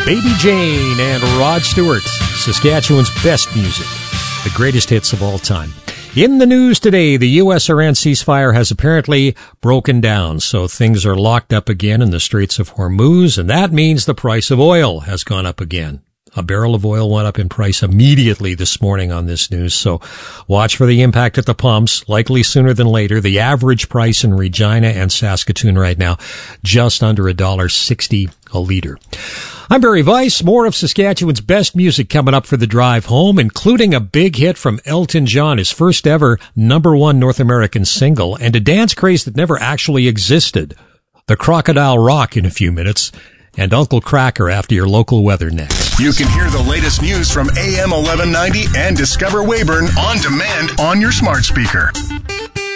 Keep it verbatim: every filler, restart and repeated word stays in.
Baby Jane and Rod Stewart, Saskatchewan's best music, the greatest hits of all time. In the news today, the U S Iran ceasefire has apparently broken down, so things are locked up again in the Straits of Hormuz, and that means the price of oil has gone up again. A barrel of oil went up in price immediately this morning on this news, so watch for the impact at the pumps, likely sooner than later. The average price in Regina and Saskatoon right now, just under one dollar sixty a liter. I'm Barry Weiss. More of Saskatchewan's best music coming up for the drive home, including a big hit from Elton John, his first ever number one North American single, and a dance craze that never actually existed. The Crocodile Rock in a few minutes, and Uncle Cracker after your local weather next. You can hear the latest news from A M eleven ninety and Discover Weyburn on demand on your smart speaker.